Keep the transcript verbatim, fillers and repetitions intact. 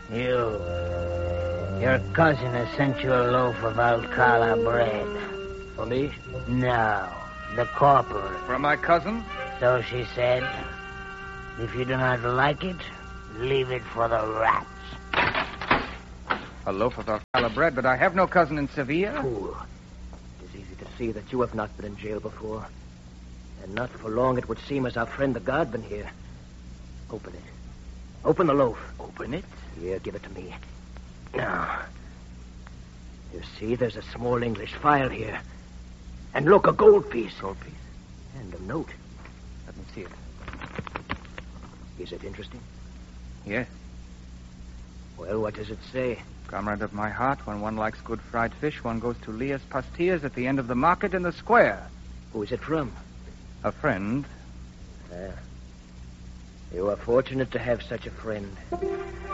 You. Your cousin has sent you a loaf of Alcala bread. For me? No, the corporal. From my cousin? So she said. If you do not like it, leave it for the rats. A loaf of Alcala bread, but I have no cousin in Sevilla. Fool. It is easy to see that you have not been in jail before. And not for long it would seem as our friend the guard been here. Open it. Open the loaf. Open it? Here, give it to me. Now. You see, there's a small English file here. And look, a gold piece. Gold piece? And a note. Let me see it. Is it interesting? Yes. Well, what does it say? Comrade of my heart, when one likes good fried fish, one goes to Leah's Pastillas at the end of the market in the square. Who is it from? A friend. Ah. You are fortunate to have such a friend.